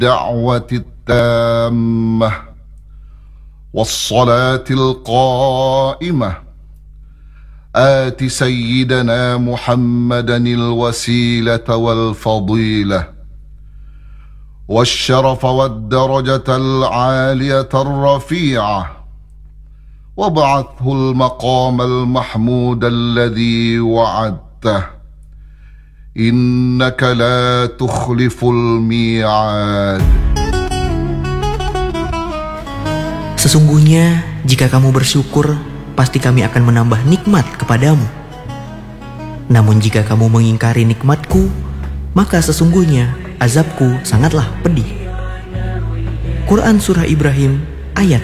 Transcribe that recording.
الدعوة التامة والصلاة القائمة آت سيدنا محمدا الوسيلة والفضيلة والشرف والدرجة العالية الرفيعة وابعثه المقام المحمود الذي وعدته إنك لا تخلف الميعاد. Sesungguhnya jika kamu bersyukur, pasti kami akan menambah nikmat kepadamu. Namun jika kamu mengingkari nikmatku, maka sesungguhnya azabku sangatlah pedih. Quran Surah Ibrahim ayat